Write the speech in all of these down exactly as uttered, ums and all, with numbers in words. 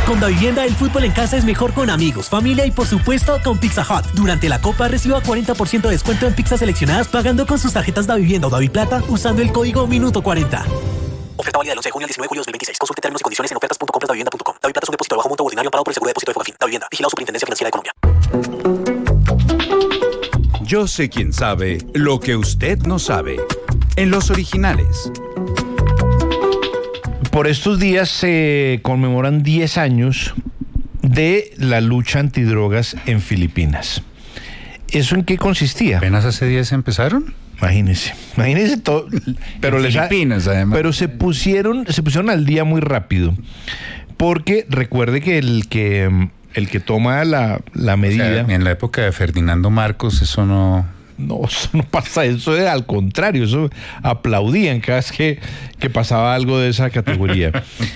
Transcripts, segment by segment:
Con Davivienda, el fútbol en casa es mejor con amigos, familia y por supuesto con Pizza Hut. Durante la Copa reciba cuarenta por ciento de descuento en pizzas seleccionadas pagando con sus tarjetas Davivienda o Daviplata usando el código Minuto cuarenta. Oferta válida del once de junio al diecinueve de julio de dos mil veintiséis. Consulte términos y condiciones en ofertas punto compras davivienda punto com. Daviplata es un depósito de bajo monto ordinario pagado por el Seguro de Depósito de Fogafín. Davivienda. Vigilado Superintendencia Financiera de Colombia. Yo sé quién sabe lo que usted no sabe. En Los Originales. Por estos días se conmemoran diez años de la lucha antidrogas en Filipinas. ¿Eso en qué consistía? ¿Apenas hace diez empezaron? Imagínense, imagínense todo. Pero en les Filipinas, ha, además. Pero se pusieron, se pusieron al día muy rápido. Porque recuerde que el que, el que toma la, la medida... O sea, en la época de Ferdinando Marcos eso no... No, eso no pasa, eso era al contrario, eso aplaudían cada vez que, que pasaba algo de esa categoría.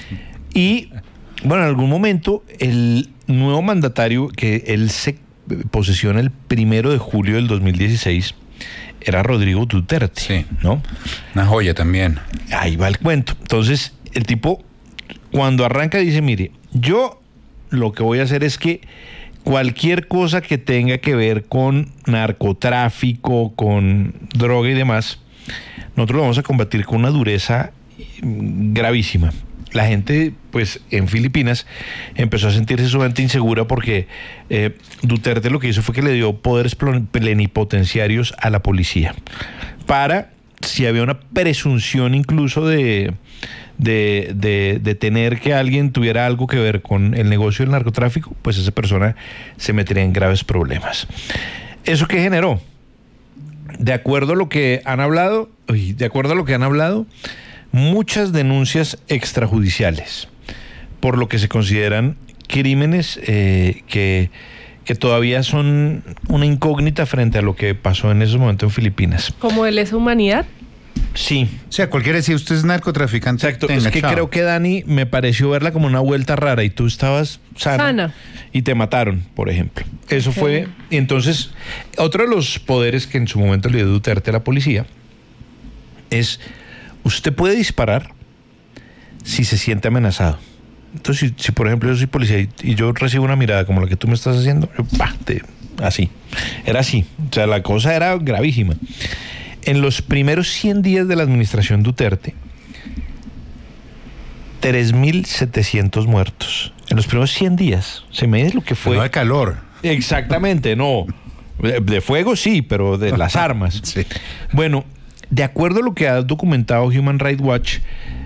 Y, bueno, en algún momento el nuevo mandatario, que él se posesiona el primero de julio del dos mil dieciséis, era Rodrigo Duterte, sí, ¿no? Una joya también. Ahí va el cuento. Entonces, el tipo, cuando arranca, dice, mire, yo lo que voy a hacer es que cualquier cosa que tenga que ver con narcotráfico, con droga y demás, nosotros lo vamos a combatir con una dureza gravísima. La gente, pues, en Filipinas empezó a sentirse sumamente insegura porque eh, Duterte lo que hizo fue que le dio poderes plenipotenciarios a la policía para, si había una presunción incluso de... De, de, de tener que alguien tuviera algo que ver con el negocio del narcotráfico, pues esa persona se metería en graves problemas. ¿Eso qué generó? De acuerdo a lo que han hablado, de acuerdo a lo que han hablado, muchas denuncias extrajudiciales, por lo que se consideran crímenes eh, que, que todavía son una incógnita frente a lo que pasó en esos momentos en Filipinas. ¿Como de lesa humanidad? Sí. O sea, cualquiera decir, usted es narcotraficante. Exacto. Tenga, es que chao. creo que Dani me pareció verla como una vuelta rara y tú estabas sana, sana. Y te mataron, por ejemplo. Eso okay. fue. Entonces, otro de los poderes que en su momento le dio Duterte a la policía es: usted puede disparar si se siente amenazado. Entonces, si, si por ejemplo yo soy policía y, y yo recibo una mirada como la que tú me estás haciendo, yo, bah, te, así. Era así. O sea, la cosa era gravísima. En los primeros cien días de la administración Duterte, tres mil setecientos muertos. En los primeros cien días. Se me dice lo que fue. No de calor. Exactamente, no. De, de fuego sí, pero de las armas. Sí. Bueno, de acuerdo a lo que ha documentado Human Rights Watch,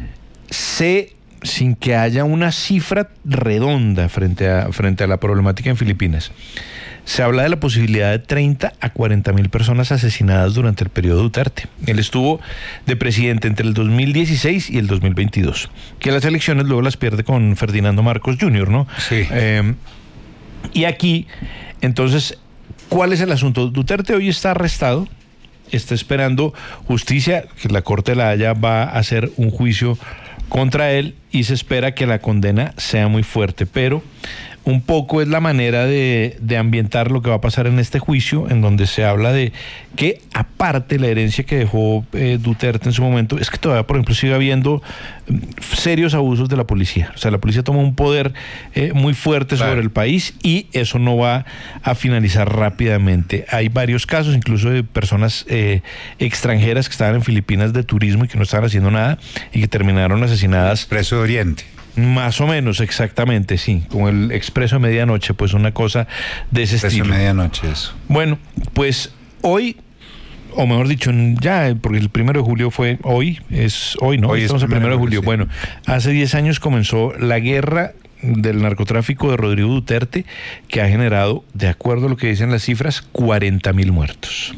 se, sin que haya una cifra redonda frente a, frente a la problemática en Filipinas, se habla de la posibilidad de treinta a cuarenta mil personas asesinadas durante el periodo Duterte. Él estuvo de presidente entre el dos mil dieciséis y el dos mil veintidós. Que las elecciones luego las pierde con Ferdinando Marcos junior, ¿no? Sí. Eh, y aquí, entonces, ¿cuál es el asunto? Duterte hoy está arrestado, está esperando justicia, que la Corte de la Haya va a hacer un juicio contra él y se espera que la condena sea muy fuerte, pero un poco es la manera de, de ambientar lo que va a pasar en este juicio, en donde se habla de que, aparte, la herencia que dejó eh, Duterte en su momento, es que todavía, por ejemplo, sigue habiendo serios abusos de la policía. O sea, la policía toma un poder eh, muy fuerte sobre claro. el país y eso no va a finalizar rápidamente. Hay varios casos, incluso de personas eh, extranjeras que estaban en Filipinas de turismo y que no estaban haciendo nada y que terminaron asesinadas. Expreso de Oriente. Más o menos, exactamente, sí. Como el Expreso de Medianoche, pues una cosa de ese Expreso estilo. de Medianoche, eso. Bueno, pues hoy, o mejor dicho, ya, porque el primero de julio fue hoy, es hoy, ¿no? Hoy Estamos es el primero de julio. Sí. Bueno, hace diez años comenzó la guerra del narcotráfico de Rodrigo Duterte, que ha generado, de acuerdo a lo que dicen las cifras, cuarenta mil muertos.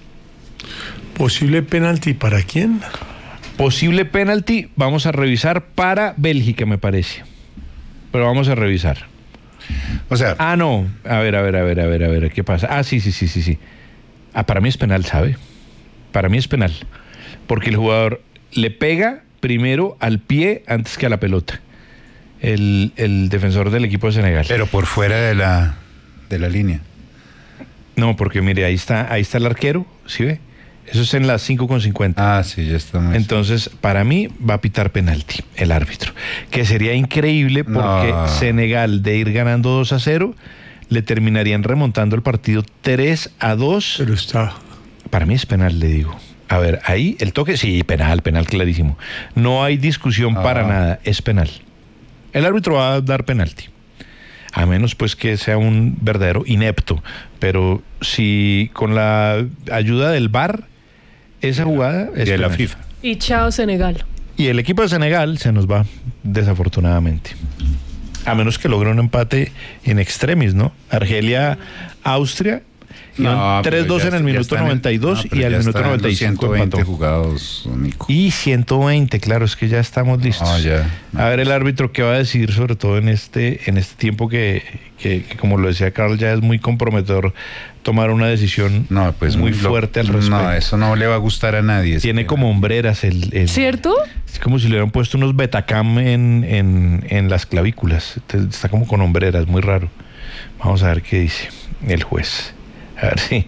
¿Posible penalti para quién? Posible penalti, vamos a revisar para Bélgica, me parece. Pero vamos a revisar. O sea... Ah, no. A ver, a ver, a ver, a ver, a ver, ¿qué pasa? Ah, sí, sí, sí, sí, sí. Ah, para mí es penal, ¿sabe? Para mí es penal. Porque el jugador le pega primero al pie antes que a la pelota. El, el defensor del equipo de Senegal. Pero por fuera de la, de la línea. No, porque mire, ahí está, ahí está el arquero, ¿sí ve? Eso es en las cinco con cincuenta. Ah, sí, ya estamos. Entonces, para mí, va a pitar penalti el árbitro. Que sería increíble porque No. Senegal, de ir ganando dos a cero, le terminarían remontando el partido tres a dos. Pero está... Para mí es penal, le digo. A ver, ahí el toque, sí, penal, penal clarísimo. No hay discusión Ah. para nada, es penal. El árbitro va a dar penalti. A menos pues que sea un verdadero inepto. Pero si con la ayuda del V A R, esa jugada es de la penal. FIFA. Y chao Senegal. Y el equipo de Senegal se nos va, desafortunadamente. A menos que logre un empate in extremis, ¿no? Argelia, Austria, No, tres dos pero ya- en el ya minuto están en- noventa y dos no, pero y al ya minuto están noventa y los cinco ciento veinte empató. jugados, Nico. Y ciento veinte, claro, es que ya estamos listos. Ah, ya. A ver el árbitro qué va a decir, sobre todo en este, en este tiempo que, que, que, como lo decía Carl, ya es muy comprometedor tomar una decisión No, pues muy lo- fuerte al respecto. No, eso no le va a gustar a nadie. Tiene es que- como hombreras el, el- ¿Cierto? Es como si le hubieran puesto unos Betacam en, en, en las clavículas. Entonces, está como con hombreras, muy raro. Vamos a ver qué dice el juez. A ver si,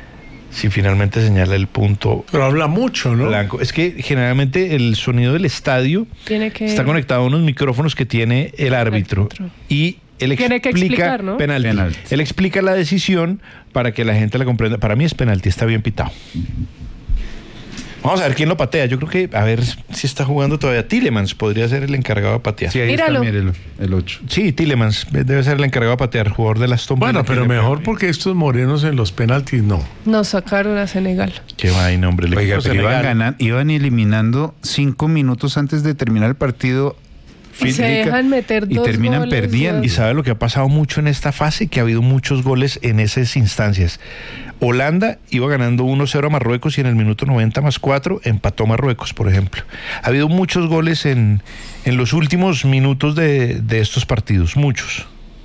si finalmente señala el punto Pero habla mucho, ¿no? blanco. Es que generalmente el sonido del estadio Tiene que... está conectado a unos micrófonos que tiene el árbitro. árbitro. Y él Tiene que explica explicar, ¿no? penalti. Penalti. Él explica la decisión para que la gente la comprenda. Para mí es penalti, está bien pitado. Vamos a ver quién lo patea. Yo creo que, a ver si está jugando todavía. Tillemans podría ser el encargado de patear. Sí, ahí Míralo. está, mírelo, el ocho. Sí, Tillemans debe ser el encargado de patear, jugador de las Aston Bueno, Villa, pero que le- mejor porque estos morenos en los penaltis no. Nos sacaron a Senegal. Qué vaina, hombre. el Oiga, equipo pero iban, Senegal. ganan- iban eliminando cinco minutos antes de terminar el partido. Y se Física, dejan meter y dos terminan goles, perdiendo. Y sabe lo que ha pasado mucho en esta fase, que ha habido muchos goles en esas instancias. Holanda iba ganando uno cero a Marruecos y en el minuto noventa más cuatro empató Marruecos, por ejemplo. Ha habido muchos goles en, en los últimos minutos de, de estos partidos, muchos.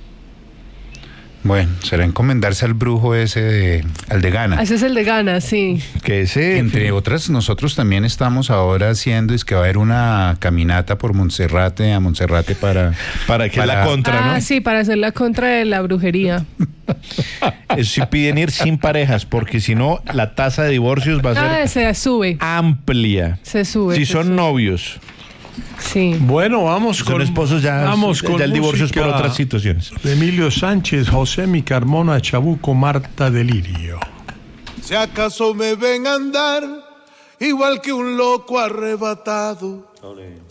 Bueno, será encomendarse al brujo ese de, al de Ghana. Ese es el de Ghana, sí. Que ese, Entre otras, nosotros también estamos ahora haciendo, es que va a haber una caminata por Monserrate, a Monserrate para... para que para- la contra, Ah, ¿no? sí, para hacer la contra de la brujería. Eso sí piden ir sin parejas, porque si no, la tasa de divorcios va a Ah, ser se sube. amplia. Se sube. Si se son sube. novios, Sí. Bueno, vamos si con... son esposos, ya, vamos con ya el divorcio es por música otras situaciones. de Emilio Sánchez, José Mi Carmona, Chabuco, Marta Delirio. Si acaso me ven andar igual que un loco arrebatado,